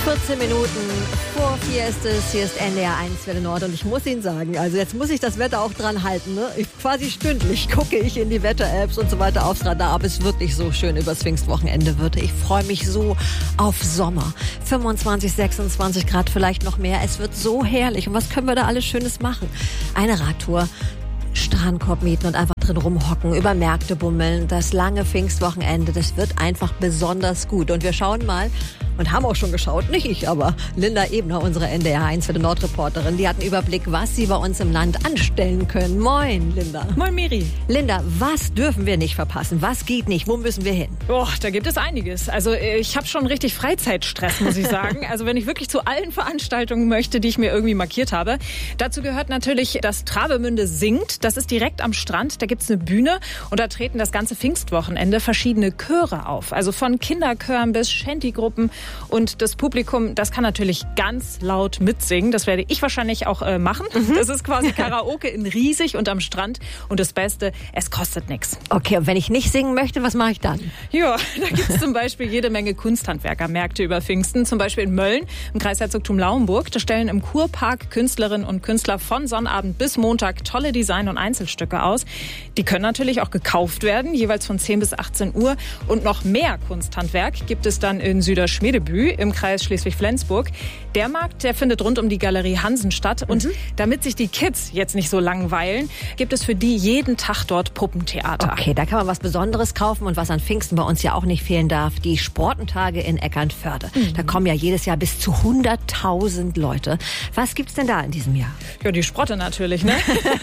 14 Minuten vor 4 ist es. Hier ist NDR 1 Welle Nord. Und ich muss Ihnen sagen, also jetzt muss ich das Wetter auch dran halten. Ne? Quasi stündlich gucke ich in die Wetter-Apps und so weiter aufs Radar, ob es wirklich so schön übers Pfingstwochenende wird. Ich freue mich so auf Sommer. 25, 26 Grad, vielleicht noch mehr. Es wird so herrlich. Und was können wir da alles Schönes machen? Eine Radtour, Strandkorb mieten und einfach drin rumhocken, über Märkte bummeln. Das lange Pfingstwochenende, das wird einfach besonders gut. Und wir schauen mal und haben auch schon geschaut, nicht ich, aber Linda Ebner, unsere NDR 1 für die Nordreporterin, die hat einen Überblick, was sie bei uns im Land anstellen können. Moin, Linda. Moin, Miri. Linda, was dürfen wir nicht verpassen? Was geht nicht? Wo müssen wir hin? Boah, da gibt es einiges. Also ich habe schon richtig Freizeitstress, muss ich sagen. Also wenn ich wirklich zu allen Veranstaltungen möchte, die ich mir irgendwie markiert habe. Dazu gehört natürlich, dass Travemünde singt. Das ist direkt am Strand. Da gibt's eine Bühne und da treten das ganze Pfingstwochenende verschiedene Chöre auf. Also von Kinderchören bis Shanty-Gruppen. Und das Publikum, das kann natürlich ganz laut mitsingen. Das werde ich wahrscheinlich auch machen. Das ist quasi Karaoke in riesig und am Strand. Und das Beste, es kostet nichts. Okay, und wenn ich nicht singen möchte, was mache ich dann? Ja, da gibt es zum Beispiel jede Menge Kunsthandwerkermärkte über Pfingsten. Zum Beispiel in Mölln, im Kreisherzogtum Lauenburg. Da stellen im Kurpark Künstlerinnen und Künstler von Sonnabend bis Montag tolle Design- und Einzelstücke aus. Die können natürlich auch gekauft werden, jeweils von 10 bis 18 Uhr. Und noch mehr Kunsthandwerk gibt es dann in Süderschmedebü im Kreis Schleswig-Flensburg. Der Markt, der findet rund um die Galerie Hansen statt. Und damit sich die Kids jetzt nicht so langweilen, gibt es für die jeden Tag dort Puppentheater. Okay, da kann man was Besonderes kaufen und was an Pfingsten bei uns ja auch nicht fehlen darf, die Sportentage in Eckernförde. Da kommen ja jedes Jahr bis zu 100.000 Leute. Was gibt's denn da in diesem Jahr? Ja, die Sprotte natürlich, ne?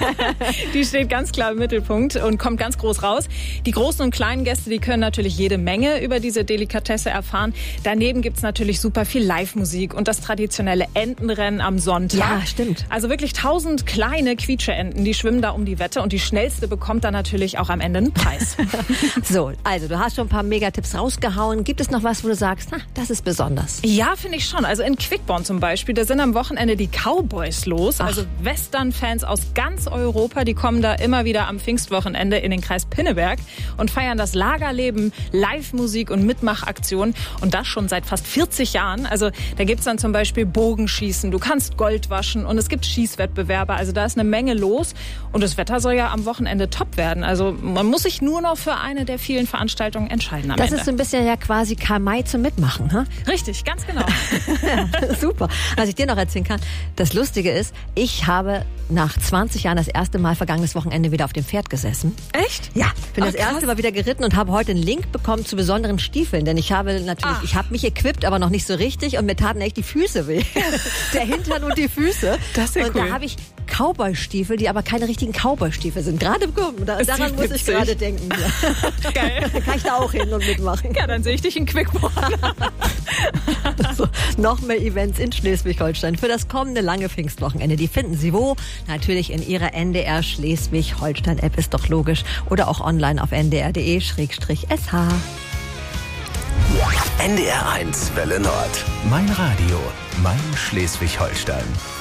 Die steht ganz klar im Mittelpunkt und kommt ganz groß raus. Die großen und kleinen Gäste, die können natürlich jede Menge über diese Delikatesse erfahren. Daneben gibt's natürlich super viel Live-Musik und das traditionelle Entenrennen am Sonntag. Ja, stimmt. Also wirklich 1000 kleine Quietscheenten, die schwimmen da um die Wette und die schnellste bekommt dann natürlich auch am Ende einen Preis. So, also du hast schon ein paar Megatipps rausgehauen. Gibt es noch was, wo du sagst, na, das ist besonders? Ja, finde ich schon. Also in Quickborn zum Beispiel, da sind am Wochenende die Cowboys los. Also Western-Fans aus ganz Europa, die kommen da immer wieder am Pfingstwochenende in den Kreis Pinneberg und feiern das Lagerleben, Live-Musik und Mitmachaktionen. Und das schon seit fast 40 Jahren. Also da gibt's dann zum Beispiel Bogenschießen, du kannst Gold waschen und es gibt Schießwettbewerbe. Also da ist eine Menge los und das Wetter soll ja am Wochenende top werden. Also man muss sich nur noch für eine der vielen Veranstaltungen entscheiden am Ende. Das ist so ein bisschen ja quasi Karl May zum Mitmachen, ne? Richtig, ganz genau. Ja, super. Was ich dir noch erzählen kann, das Lustige ist, ich habe nach 20 Jahren das erste Mal vergangenes Wochenende wieder auf dem Pferd gesessen. Echt? Ja, bin das krass. erste Mal wieder geritten und habe heute einen Link bekommen zu besonderen Stiefeln, denn ich habe natürlich, ich habe mich equipped, aber noch nicht so richtig und mir taten echt die Füße weh. Der Hintern und die Füße. Das ist ja und cool. da habe ich Cowboy-Stiefel, die aber keine richtigen Cowboy-Stiefel sind. Gerade bekommen. Daran muss ich gerade denken. Ja. Geil. Da kann ich da auch hin und mitmachen. Ja, dann sehe ich dich in Quickborn. So, noch mehr Events in Schleswig-Holstein für das kommende lange Pfingstwochenende. Die finden Sie wo? Natürlich in Ihrer NDR Schleswig-Holstein-App, ist doch logisch. Oder auch online auf ndr.de/sh. NDR 1 Welle Nord. Mein Radio, mein Schleswig-Holstein.